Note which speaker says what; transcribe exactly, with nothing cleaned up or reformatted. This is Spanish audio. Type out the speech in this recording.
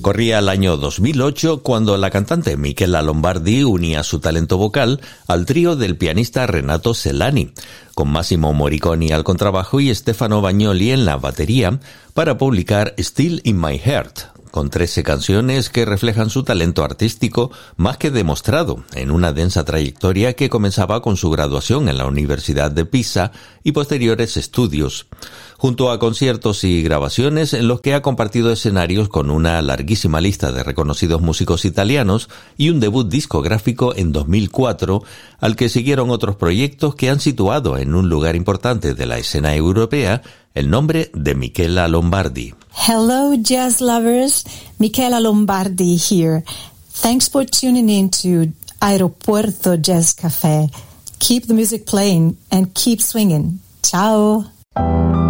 Speaker 1: Corría el año dos mil ocho cuando la cantante Michela Lombardi unía su talento vocal al trío del pianista Renato Celani, con Massimo Moriconi al contrabajo y Stefano Bagnoli en la batería, para publicar Still in My Heart, con trece canciones que reflejan su talento artístico más que demostrado en una densa trayectoria que comenzaba con su graduación en la Universidad de Pisa y posteriores estudios, junto a conciertos y grabaciones en los que ha compartido escenarios con una larguísima lista de reconocidos músicos italianos y un debut discográfico en dos mil cuatro, al que siguieron otros proyectos que han situado en un lugar importante de la escena europea el nombre de Michela Lombardi.
Speaker 2: Hello, jazz lovers. Michela Lombardi here. Thanks for tuning in to Aeropuerto Jazz Café. Keep the music playing and keep swinging. Ciao.